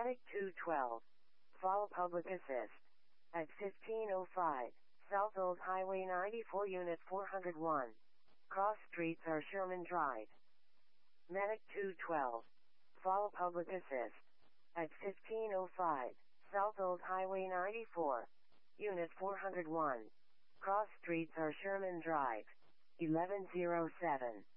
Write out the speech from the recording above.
Medic 212. Follow public assist. At 1505, South Old Highway 94 Unit 401. Cross streets are Sherman Drive. Medic 212. Follow public assist. At 1505, South Old Highway 94. Unit 401. Cross streets are Sherman Drive. 1107.